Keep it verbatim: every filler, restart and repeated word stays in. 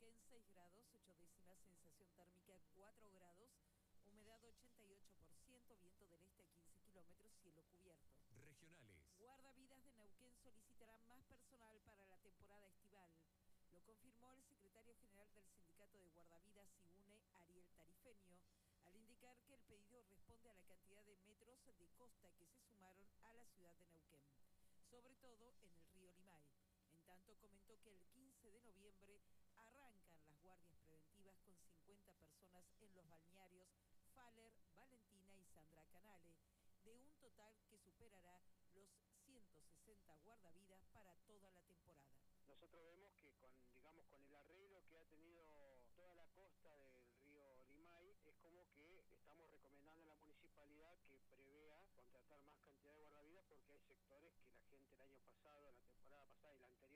Neuquén seis grados, ocho décimas, sensación térmica cuatro grados, humedad ochenta y ocho por ciento, viento del este a quince kilómetros, cielo cubierto. Regionales. Guardavidas de Neuquén solicitarán más personal para la temporada estival. Lo confirmó el secretario general del Sindicato de Guardavidas SIGUNE, Ariel Tarifeño, al indicar que el pedido responde a la cantidad de metros de costa que se sumaron a la ciudad de Neuquén, sobre todo en el río Limay. En tanto, comentó que el quince de noviembre arrancan las guardias preventivas con cincuenta personas en los balnearios Faller, Valentina y Sandra Canale, de un total que superará los ciento sesenta guardavidas para toda la temporada. Nosotros vemos que con, digamos, con el arreglo que ha tenido toda la costa de